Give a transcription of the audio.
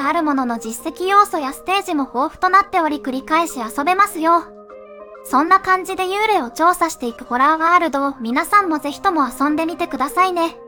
あるものの実績要素やステージも豊富となっており繰り返し遊べますよ。そんな感じで幽霊を調査していくホラーワールドを皆さんもぜひとも遊んでみてくださいね。